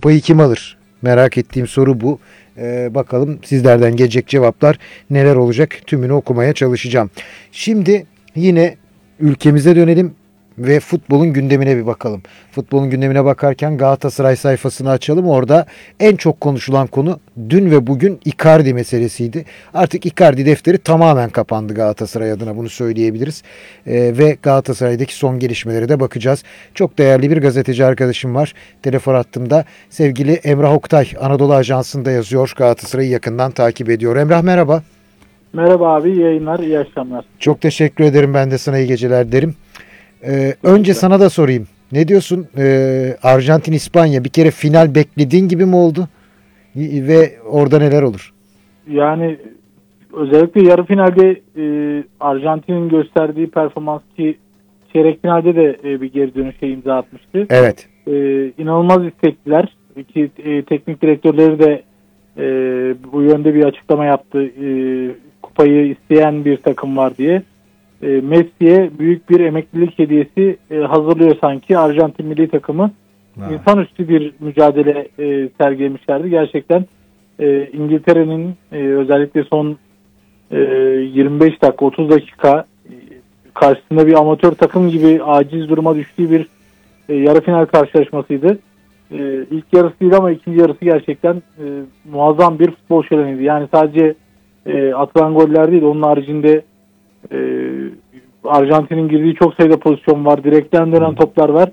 kupayı kim alır? Merak ettiğim soru bu. Bakalım sizlerden gelecek cevaplar neler olacak, tümünü okumaya çalışacağım. Şimdi yine ülkemize dönelim ve futbolun gündemine bir bakalım. Futbolun gündemine bakarken Galatasaray sayfasını açalım. Orada en çok konuşulan konu dün ve bugün Icardi meselesiydi. Artık Icardi defteri tamamen kapandı Galatasaray adına, bunu söyleyebiliriz. Ve Galatasaray'daki son gelişmelere de bakacağız. Çok değerli bir gazeteci arkadaşım var telefon hattımda. Sevgili Emrah Oktay, Anadolu Ajansı'nda yazıyor. Galatasaray'ı yakından takip ediyor. Emrah merhaba. Merhaba abi, iyi yayınlar, iyi akşamlar. Çok teşekkür ederim, ben de sana iyi geceler derim. Önce sana da sorayım. Ne diyorsun? Arjantin-İspanya bir kere final beklediğin gibi mi oldu? Ve orada neler olur? Yani özellikle yarı finalde Arjantin'in gösterdiği performans, ki çeyrek finalde de bir geri dönüşe imza atmıştı. Evet. İnanılmaz istekliler ki teknik direktörleri de bu yönde bir açıklama yaptı. Kupayı isteyen bir takım var diye. Messi'ye büyük bir emeklilik hediyesi hazırlıyor sanki Arjantin milli takımı. İnsanüstü bir mücadele sergilemişlerdi. Gerçekten İngiltere'nin özellikle son 25 dakika 30 dakika karşısında bir amatör takım gibi aciz duruma düştüğü bir yarı final karşılaşmasıydı. İlk yarısı değil ama ikinci yarısı gerçekten muazzam bir futbol şöleniydi. Yani sadece atılan goller değil, onun haricinde Arjantin'in girdiği çok sayıda pozisyon var. Direkten dönen toplar var.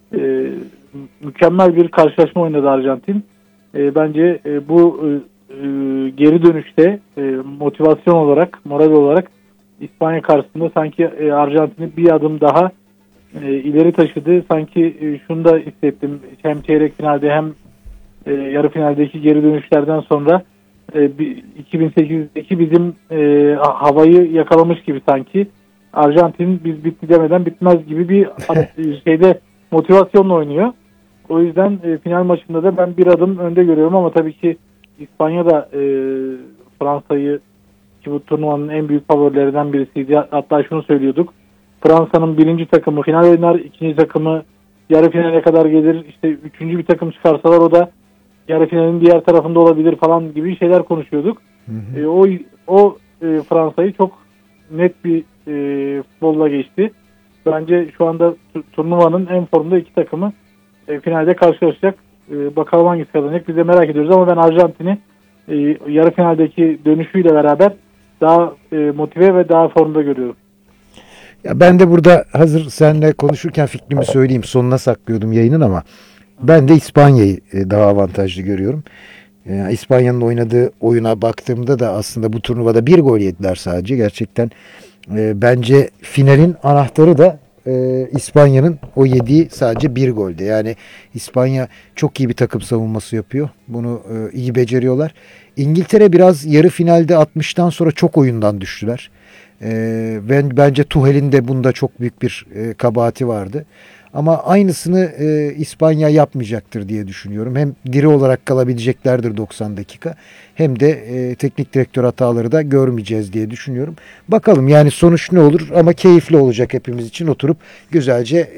Mükemmel bir karşılaşma oynadı Arjantin. Bence bu geri dönüşte motivasyon olarak, moral olarak İspanya karşısında sanki Arjantin'i bir adım daha ileri taşıdı. Sanki şunu da hissettim. Hem çeyrek finalde hem yarı finaldeki geri dönüşlerden sonra 2008'deki bizim havayı yakalamış gibi sanki. Arjantin biz bitti demeden bitmez gibi bir şeyde motivasyonla oynuyor. O yüzden final maçında da ben bir adım önde görüyorum ama tabii ki İspanya da Fransa'yı, ki bu turnuvanın en büyük favorilerinden birisiydi. Hatta şunu söylüyorduk. Fransa'nın birinci takımı final oynar, ikinci takımı yarı finale kadar gelir. İşte üçüncü bir takım çıkarsalar o da yarı finalin diğer tarafında olabilir falan gibi şeyler konuşuyorduk. Hı hı. Fransa'yı çok net bir futbolla geçti. Bence şu anda turnuvanın en formda iki takımı finalde karşılaşacak. Bakalım hangisi kazanacak. Biz de merak ediyoruz ama ben Arjantin'i yarı finaldeki dönüşüyle beraber daha motive ve daha formda görüyorum. Ya ben de burada hazır seninle konuşurken fikrimi söyleyeyim. Sonuna saklıyordum yayının ama ben de İspanya'yı daha avantajlı görüyorum. İspanya'nın oynadığı oyuna baktığımda da aslında bu turnuvada bir gol yediler sadece. Gerçekten bence finalin anahtarı da İspanya'nın o yediği sadece bir golde. Yani İspanya çok iyi bir takım savunması yapıyor. Bunu iyi beceriyorlar. İngiltere biraz yarı finalde 60'tan sonra çok oyundan düştüler. Bence Tuchel'in de bunda çok büyük bir kabahati vardı. Ama aynısını İspanya yapmayacaktır diye düşünüyorum. Hem diri olarak kalabileceklerdir 90 dakika. Hem de teknik direktör hataları da görmeyeceğiz diye düşünüyorum. Bakalım yani sonuç ne olur ama keyifli olacak hepimiz için, oturup güzelce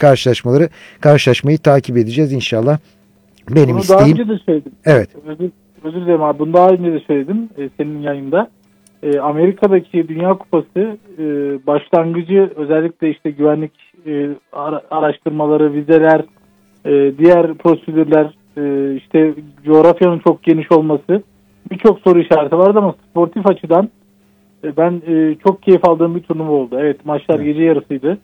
karşılaşmayı takip edeceğiz inşallah. Benim bunu isteğim. Daha önce de söyledim. Evet. Özür dilerim abi. Bunu daha önce de söyledim senin yayında. Amerika'daki Dünya Kupası başlangıcı özellikle işte güvenlik araştırmaları, vizeler, diğer prosedürler, işte coğrafyanın çok geniş olması, birçok soru işareti vardı ama sportif açıdan ben çok keyif aldığım bir turnuva oldu. Evet, maçlar gece yarısıydı.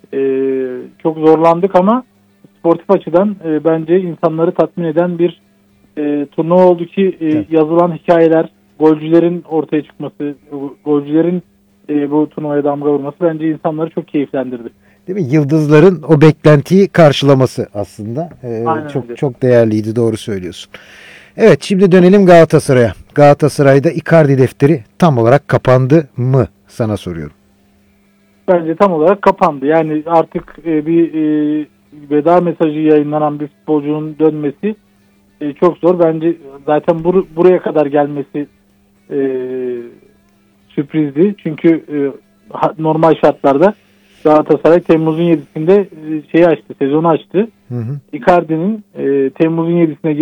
Çok zorlandık ama sportif açıdan bence insanları tatmin eden bir turnuva oldu ki yazılan hikayeler, golcülerin ortaya çıkması, golcülerin bu turnuvaya damga vurması bence insanları çok keyiflendirdi. Değil mi? Yıldızların o beklentiyi karşılaması aslında çok değerliydi, doğru söylüyorsun. Evet, şimdi dönelim Galatasaray'a. Galatasaray'da Icardi defteri tam olarak kapandı mı? Sana soruyorum. Bence tam olarak kapandı. Yani artık bir veda mesajı yayınlanan bir futbolcunun dönmesi çok zor. Bence zaten buraya kadar gelmesi sürprizdi. Çünkü normal şartlarda Galatasaray Temmuz'un 7'sinde sezonu açtı. Hı hı. Icardi'nin Temmuz'un 7'sine